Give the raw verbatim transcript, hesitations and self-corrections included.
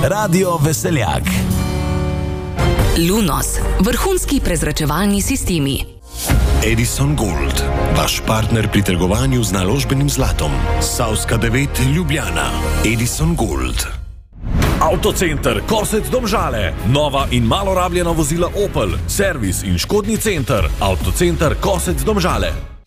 Radio Veseljak. Lunos, vrhunski prezračevalni sistemi. Edison Gold, vaš partner pri trgovanju z naložbenim zlatom. Savska devet, Ljubljana. Edison Gold. Avtocenter Kosec Domžale. Nova in malo rabljena vozila Opel. Servis in škodni center. Avtocenter Kosec Domžale.